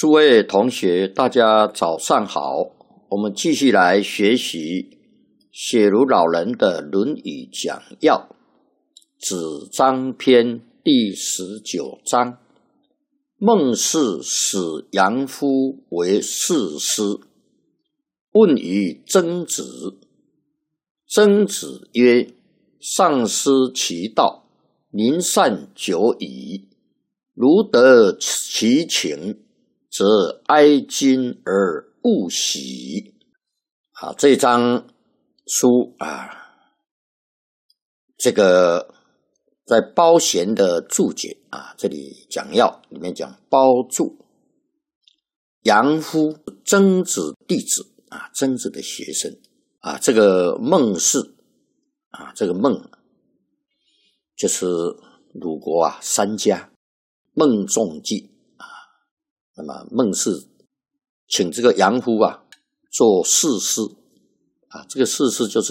诸位同学，大家早上好。我们继续来学习写如老人的《论语》讲要，子张篇第19章。孟氏使杨夫为士师，问于曾子。曾子曰：上失其道，民善久矣。如得其情，则哀今而勿喜。这一章书这个在包贤的注解这里讲要里面讲包注。杨夫，曾子弟子曾子的学生这个孟氏这个孟就是鲁国三家孟仲季那么孟氏请这个杨夫做士师这个士师就是